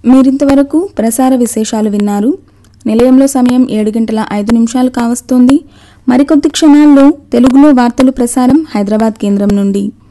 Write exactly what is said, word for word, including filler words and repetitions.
మీరింతవరకు ప్రసార విశేషాలు విన్నారు. నిలయంలో సమయం ఏడు గంటల ఐదు నిమిషాలు కావస్తోంది. మరికొద్ది క్షణాల్లో తెలుగులో వార్తలు ప్రసారం హైదరాబాద్ కేంద్రం నుండి.